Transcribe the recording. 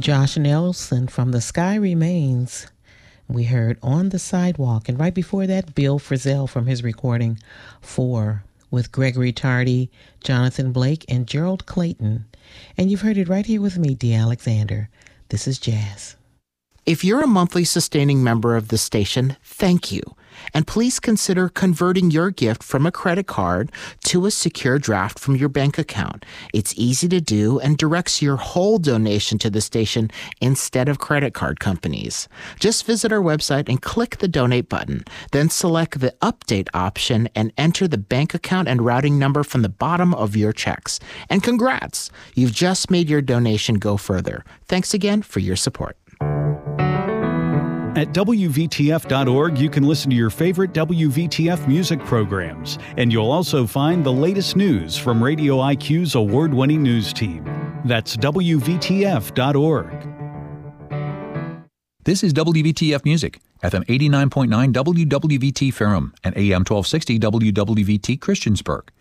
Josh Nelson from The Sky Remains. We heard On the Sidewalk. And right before that, Bill Frisell from his recording 4 with Gregory Tardy, Jonathan Blake, and Gerald Clayton. And you've heard it right here with me, Dee Alexander. This is Jazz. If you're a monthly sustaining member of the station, thank you. And please consider converting your gift from a credit card to a secure draft from your bank account. It's easy to do and directs your whole donation to the station instead of credit card companies. Just visit our website and click the donate button. Then select the update option and enter the bank account and routing number from the bottom of your checks. And congrats! You've just made your donation go further. Thanks again for your support. At WVTF.org, you can listen to your favorite WVTF music programs, and you'll also find the latest news from Radio IQ's award-winning news team. That's WVTF.org. This is WVTF Music, FM 89.9 WWVT Ferrum and AM 1260 WWVT Christiansburg.